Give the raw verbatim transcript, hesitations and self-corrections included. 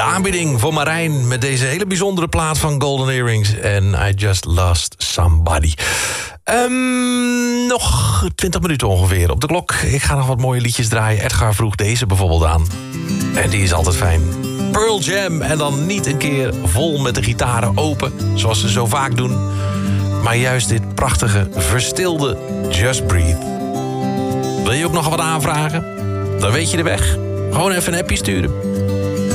De aanbieding voor Marijn met deze hele bijzondere plaat van Golden Earrings en I Just Lost Somebody. Um, nog twintig minuten ongeveer op de klok. Ik ga nog wat mooie liedjes draaien. Edgar vroeg deze bijvoorbeeld aan. En die is altijd fijn. Pearl Jam en dan niet een keer vol met de gitaren open, zoals ze zo vaak doen. Maar juist dit prachtige, verstilde Just Breathe. Wil je ook nog wat aanvragen? Dan weet je de weg. Gewoon even een appje sturen.